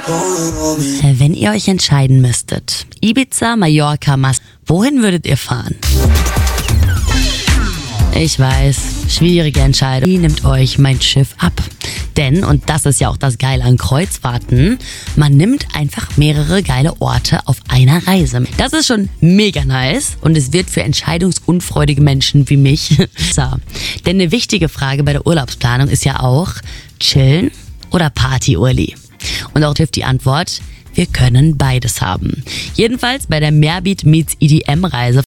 Wenn ihr euch entscheiden müsstet, Ibiza, Mallorca, wohin würdet ihr fahren? Ich weiß, schwierige Entscheidung. Wie nimmt euch mein Schiff ab? Denn, und das ist ja auch das Geile an Kreuzfahrten, man nimmt einfach mehrere geile Orte auf einer Reise. Das ist schon mega nice und es wird für entscheidungsunfreudige Menschen wie mich so. Denn eine wichtige Frage bei der Urlaubsplanung ist ja auch, chillen oder Party-Urli? Und auch trifft die Antwort, wir können beides haben. Jedenfalls bei der Meerbeat meets EDM Reise